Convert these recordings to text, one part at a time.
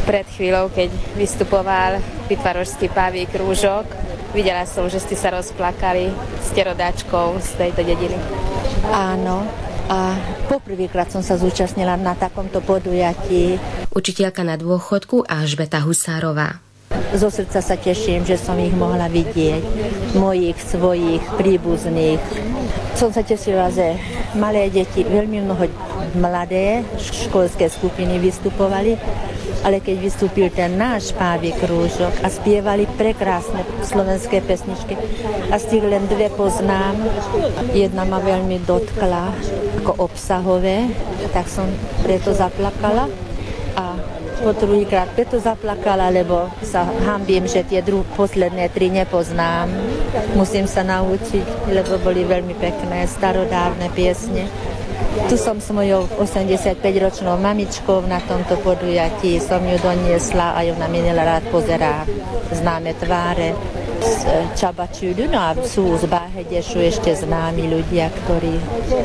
Pred chvíľou, keď vystupoval pitvarošský Pávik Rúžok, videla som, že ste sa rozplakali s rodáčkou z tejto dediny. Áno, a poprvýkrát som sa zúčastnila na takomto podujatí. Učiteľka na dôchodku Alžbeta Husárová. Zo srdca sa teším, že som ich mohla vidieť, mojich, svojich, príbuzných. Som sa tešila, že malé deti, veľmi mnoho mladé školské skupiny vystupovali, ale keď vystúpil ten náš Pávik Rúžok a spievali prekrásne slovenské pesničky a z tých len dve poznám, jedna ma veľmi dotkla ako obsahové, tak som preto zaplakala a po druhýkrát preto zaplakala, lebo sa hanbím, že tie posledné tri nepoznám. Musím sa naučiť, lebo boli veľmi pekné, starodávne piesne. Tu som s mojou 85-ročnou mamičkou na tomto podujatí, som ju doniesla a ona mi rád pozerá známe tváre z Čabačuľu, no a sú z Báhedešu ešte známi ľudia, ktorí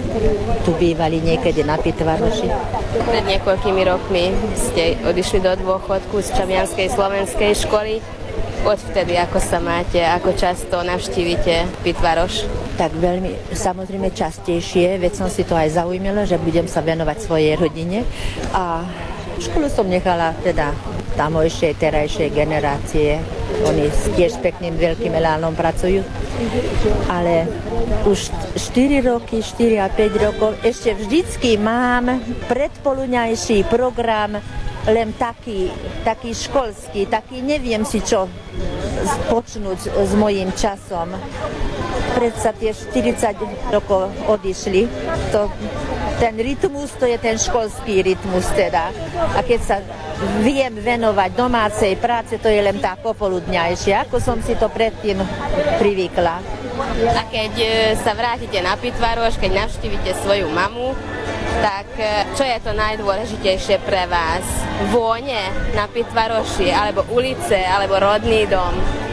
tu bývali niekedy na Pitvaroši. Pred niekoľkými rokmi ste odišli do dôchodku z Čamianskej slovenskej školy. Odvtedy, ako sa máte, ako často navštívite Pitvaroš? Tak veľmi, samozrejme častejšie, veď som si to aj zaujímala, že budem sa venovať svojej rodine a školu som nechala teda tamojšej, terajšej generácie. Oni tiež pekným veľkým elánom pracujú, ale už 4 roky, 4 a 5 rokov ešte vždycky mám predpoludňajší program len taký školský, taký neviem si čo počnúť s mojím časom. Predsa tie 40 rokov odišli. Ten rytmus, to je ten školský rytmus teda. A keď sa viem venovať domácej práce, to je len tá popoludňajšia, ako som si to predtým privykla. A keď sa vrátite na Pitvaroš, keď navštívite svoju mamu, tak čo je to najdôležitejšie pre vás? Vône na Pitvaroši, alebo ulice, alebo rodný dom?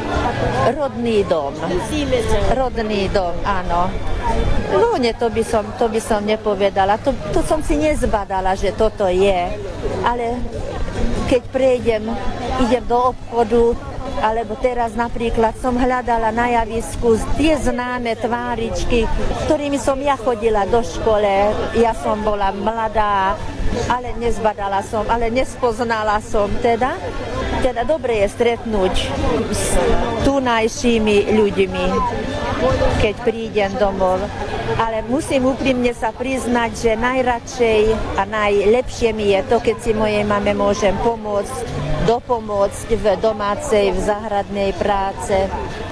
Rodný dom. Rodný dom, áno. Vône to by som nepovedala. To som si nezbadala, že toto je. Ale keď idem do obchodu, alebo teraz napríklad som hľadala na javisku tie známe tváričky, ktorými som ja chodila do škole. Ja som bola mladá, ale nezbadala som, ale nespoznala som teda. Teda dobre je stretnúť s tunajšími ľuďmi, keď prídem domov. Ale musím úprimne sa priznať, že najradšej a najlepšie mi je to, keď si mojej mame môžem dopomôcť v domácej, v záhradnej práce.